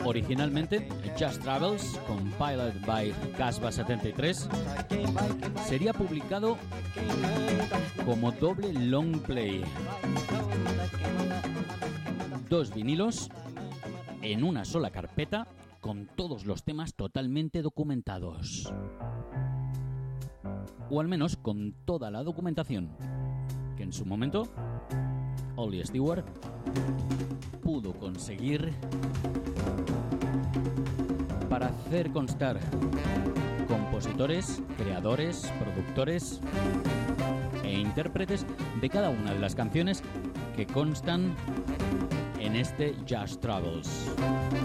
Originalmente, Just Travels, compiled by Casbah 73, sería publicado como doble long play. 2 vinilos en una sola carpeta con todos los temas totalmente documentados. O al menos con toda la documentación que en su momento Ollie Stewart pudo conseguir para hacer constar compositores, creadores, productores e intérpretes de cada una de las canciones que constan en este Just Travels.